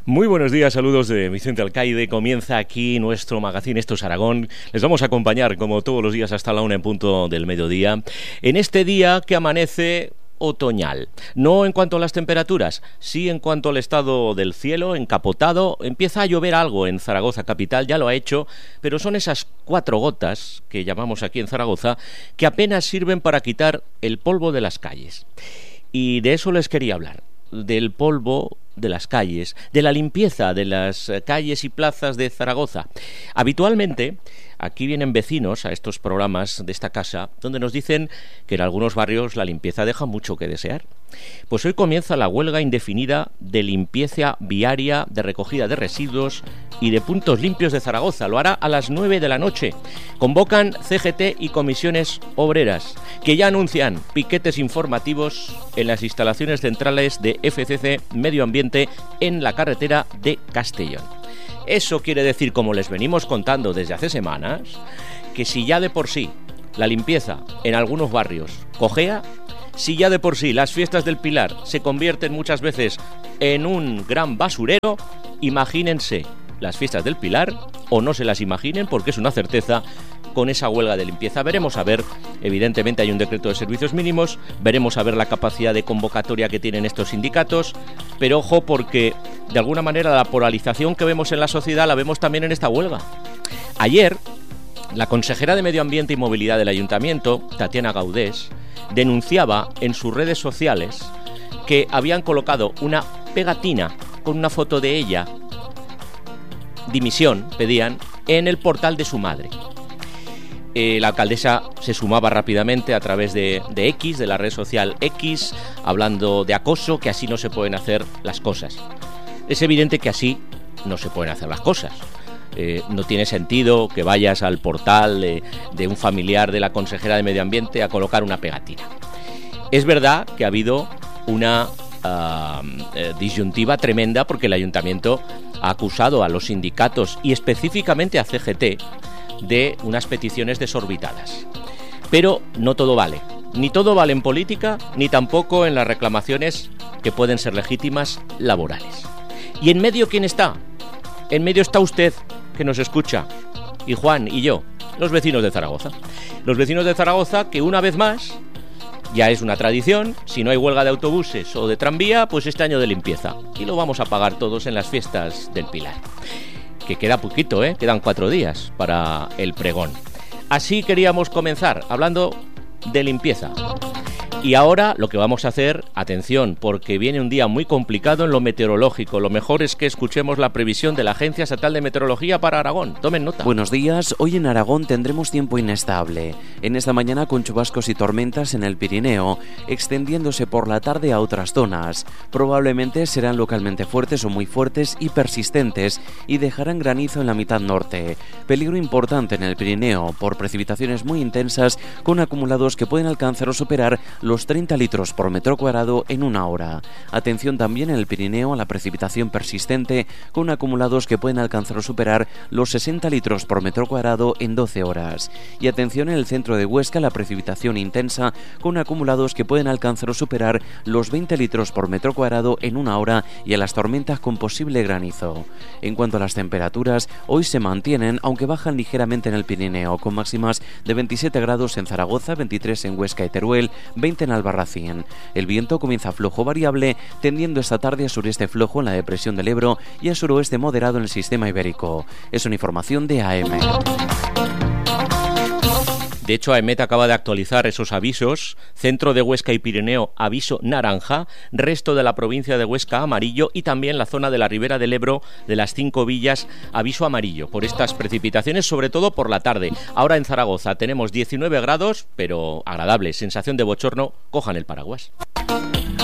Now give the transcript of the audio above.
Muy buenos días, saludos de Vicente Alcaide. Comienza aquí nuestro magazine Esto es Aragón. Les vamos a acompañar como todos los días hasta la 1 en punto del mediodía. En este día que amanece otoñal. No en cuanto a las temperaturas, sí en cuanto al estado del cielo, encapotado. Empieza a llover algo en Zaragoza capital, ya lo ha hecho, pero son esas 4 gotas que llamamos aquí en Zaragoza que apenas sirven para quitar el polvo de las calles. Y de eso les quería hablar, del polvo de las calles, de la limpieza de las calles y plazas de Zaragoza. Habitualmente aquí vienen vecinos a estos programas de esta casa donde nos dicen que en algunos barrios la limpieza deja mucho que desear. Pues hoy comienza la huelga indefinida de limpieza viaria, de recogida de residuos y de puntos limpios de Zaragoza. Lo hará a las 9 de la noche. Convocan CGT y comisiones obreras, que ya anuncian piquetes informativos en las instalaciones centrales de FCC Medio Ambiente en la carretera de Castellón. Eso quiere decir, como les venimos contando desde hace semanas, que si ya de por sí la limpieza en algunos barrios cojea, si ya de por sí las fiestas del Pilar se convierten muchas veces en un gran basurero, imagínense las fiestas del Pilar, o no se las imaginen porque es una certeza, con esa huelga de limpieza. Veremos a ver, evidentemente hay un decreto de servicios mínimos, veremos a ver la capacidad de convocatoria que tienen estos sindicatos, pero ojo porque de alguna manera la polarización que vemos en la sociedad la vemos también en esta huelga. Ayer, la consejera de Medio Ambiente y Movilidad del Ayuntamiento, Tatiana Gaudés, denunciaba en sus redes sociales que habían colocado una pegatina con una foto de ella, dimisión, pedían, en el portal de su madre. La alcaldesa se sumaba rápidamente a través de X, de la red social X, hablando de acoso, que así no se pueden hacer las cosas. Es evidente que así no se pueden hacer las cosas. No tiene sentido que vayas al portal de un familiar de la consejera de Medio Ambiente a colocar una pegatina. Es verdad que ha habido una disyuntiva tremenda porque el ayuntamiento ha acusado a los sindicatos y específicamente a CGT de unas peticiones desorbitadas. Pero no todo vale. Ni todo vale en política, ni tampoco en las reclamaciones que pueden ser legítimas laborales. ¿Y en medio quién está? En medio está usted, que nos escucha, y Juan y yo, los vecinos de Zaragoza. Los vecinos de Zaragoza que una vez más, ya es una tradición, si no hay huelga de autobuses o de tranvía, pues este año de limpieza. Y lo vamos a pagar todos en las fiestas del Pilar. Que queda poquito, quedan 4 días para el pregón. Así queríamos comenzar, hablando de limpieza. Y ahora lo que vamos a hacer, atención, porque viene un día muy complicado en lo meteorológico. Lo mejor es que escuchemos la previsión de la Agencia Estatal de Meteorología para Aragón. Tomen nota. Buenos días. Hoy en Aragón tendremos tiempo inestable. En esta mañana con chubascos y tormentas en el Pirineo, extendiéndose por la tarde a otras zonas. Probablemente serán localmente fuertes o muy fuertes y persistentes y dejarán granizo en la mitad norte. Peligro importante en el Pirineo por precipitaciones muy intensas con acumulados que pueden alcanzar o superar los 30 litros por metro cuadrado en una hora. Atención también en el Pirineo a la precipitación persistente con acumulados que pueden alcanzar o superar los 60 litros por metro cuadrado en 12 horas. Y atención en el centro de Huesca a la precipitación intensa con acumulados que pueden alcanzar o superar los 20 litros por metro cuadrado en una hora y a las tormentas con posible granizo. En cuanto a las temperaturas, hoy se mantienen aunque bajan ligeramente en el Pirineo con máximas de 27 grados en Zaragoza, 23 en Huesca y Teruel, 20 en Albarracín. El viento comienza flojo variable, tendiendo esta tarde a sureste flojo en la depresión del Ebro y a suroeste moderado en el sistema ibérico. Es una información de AM. De hecho, AEMET acaba de actualizar esos avisos. Centro de Huesca y Pirineo, aviso naranja. Resto de la provincia de Huesca, amarillo. Y también la zona de la Ribera del Ebro, de las 5 villas, aviso amarillo. Por estas precipitaciones, sobre todo por la tarde. Ahora en Zaragoza tenemos 19 grados, pero agradable. Sensación de bochorno. Cojan el paraguas.